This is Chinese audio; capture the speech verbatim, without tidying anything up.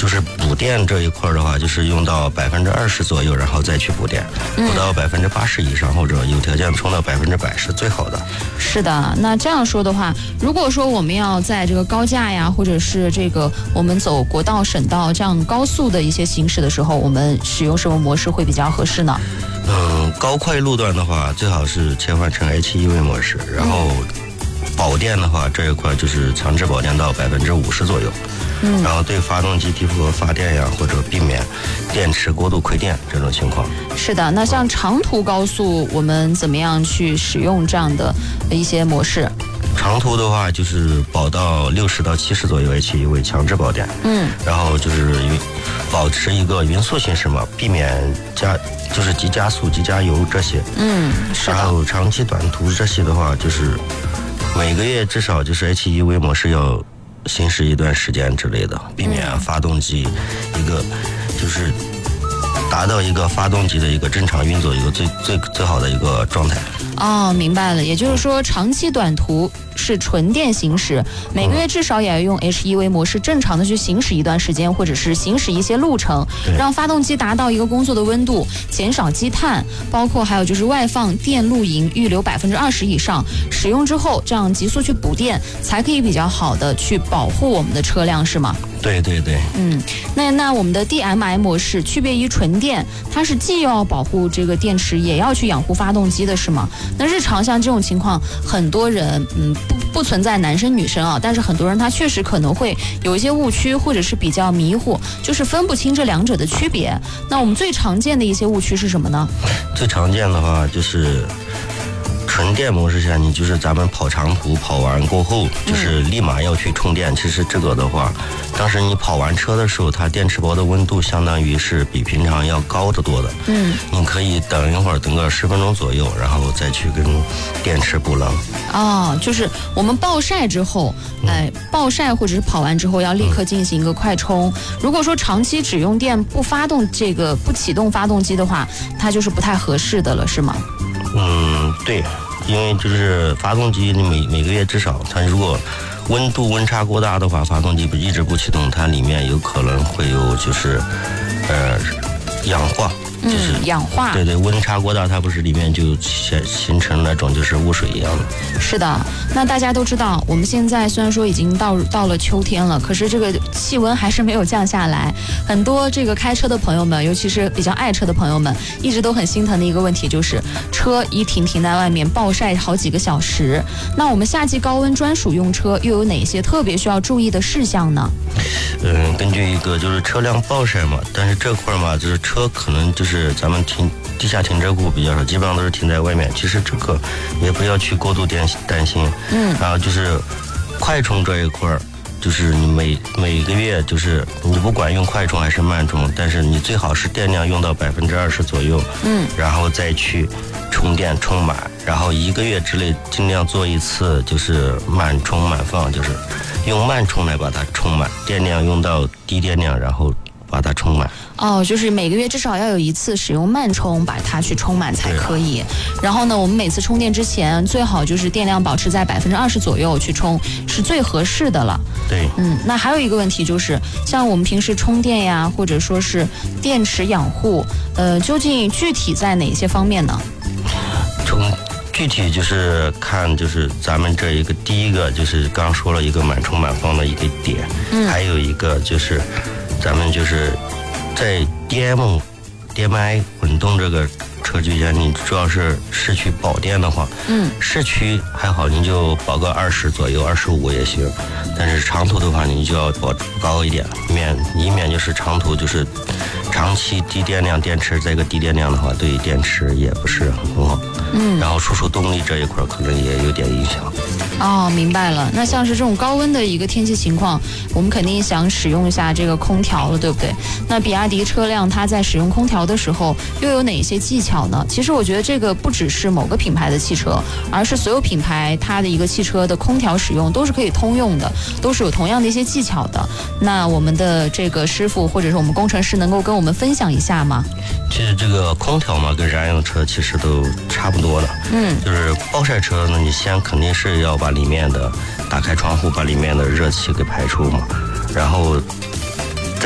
就是补电这一块的话，就是用到百分之二十左右，然后再去补电，补到百分之八十以上，或者有条件充到百分之百是最好的。 是的，那这样说的话，如果说我们要在这个高架呀，或者是这个我们走国道、省道这样高速的一些行驶的时候，我们使用什么模式会比较合适呢？ 嗯，高快路段的话，最好是切换成 H E V 模式，然后保电的话，这一块就是强制保电到百分之五十左右。嗯，然后对发动机低负荷发电呀，或者避免电池过度亏电这种情况。 是的，那像长途高速，我们怎么样去使用这样的一些模式？ 长途的话就是保到六十到七十左右 H E V 强制保电。嗯，然后就是保持一个匀速行驶嘛，避免加就是急加速、急加油这些。嗯，是的。然后长期短途这些的话，就是每个月至少就是 H E V 模式要行驶一段时间之类的，避免发动机一个就是达到一个发动机的一个正常运作一个最最最好的一个状态。 哦，明白了，也就是说长期短途是纯电行驶，每个月至少也要用 H E V 模式正常的去行驶一段时间，或者是行驶一些路程，让发动机达到一个工作的温度，减少积碳，包括还有就是外放电露营预留百分之二十以上，使用之后这样急速去补电，才可以比较好的去保护我们的车辆，是吗？ 对对对， 嗯，那那我们的 D M I 模式区别于纯电，它是既要保护这个电池，也要去养护发动机的，是吗？那日常像这种情况，很多人嗯不不存在男生女生啊，但是很多人他确实可能会有一些误区，或者是比较迷糊，就是分不清这两者的区别。那我们最常见的一些误区是什么呢？ 最常见的话就是纯电模式下，你就是咱们跑长途跑完过后，就是立马要去充电。嗯、其实这个的话，当时你跑完车的时候，它电池包的温度相当于是比平常要高得多的。嗯，你可以等一会儿，等个十分钟左右，然后再去跟电池补能。 哦，就是我们暴晒之后，哎，暴晒或者是跑完之后要立刻进行一个快充。嗯、如果说长期只用电不发动这个不启动发动机的话，它就是不太合适的了，是吗？ 嗯，对。因为就是发动机，你每每个月至少，它如果温度温差过大的话，发动机不一直不启动，它里面有可能会有就是，呃，氧化。就是嗯、氧化， 对对，温差过大，它不是里面就形形成那种就是污水一样的。 是的，那大家都知道，我们现在虽然说已经到到了秋天了，可是这个气温还是没有降下来。很多这个开车的朋友们，尤其是比较爱车的朋友们，一直都很心疼的一个问题就是，车一停停在外面暴晒好几个小时。那我们夏季高温专属用车又有哪些特别需要注意的事项呢？ 嗯，根据一个就是车辆暴晒嘛，但是这块嘛，就是车可能就是咱们停地下停车库比较少，基本上都是停在外面。其实这个也不要去过度担担心。嗯，然后就是快充这一块儿，就是你每每个月就是你不管用快充还是慢充，但是你最好是电量用到百分之二十左右。嗯，然后再去充电充满，然后一个月之内尽量做一次就是慢充满放，就是用慢充来把它充满，电量用到低电量，然后把它充满。 哦，就是每个月至少要有一次使用慢充把它去充满才可以。然后呢，我们每次充电之前最好就是电量保持在百分之二十左右去充，是最合适的了。 对， 嗯，那还有一个问题就是，像我们平时充电呀，或者说是电池养护，呃，究竟具体在哪些方面呢？ 充具体就是看就是咱们这一个第一个就是刚说了一个满充满放的一个点，嗯，还有一个就是咱们就是在 D M、D M I 混动这个车区间，你主要是市区保电的话，嗯，市区还好，你就保个二十左右，二十五也行。但是长途的话，你就要保高一点，免以免就是长途就是长期低电量电池，这个低电量的话，对电池也不是很好。嗯，然后输出动力这一块可能也有点影响。 哦，明白了。那像是这种高温的一个天气情况，我们肯定想使用一下这个空调了，对不对？那比亚迪车辆它在使用空调的时候，又有哪些技巧呢？其实我觉得这个不只是某个品牌的汽车，而是所有品牌它的一个汽车的空调使用都是可以通用的，都是有同样的一些技巧的。那我们的这个师傅或者是我们工程师能够跟我们分享一下吗？ 其实这个空调嘛，跟燃油车其实都差不多的。嗯，就是暴晒车呢，你先肯定是要把里面的打开窗户，把里面的热气给排出嘛。然后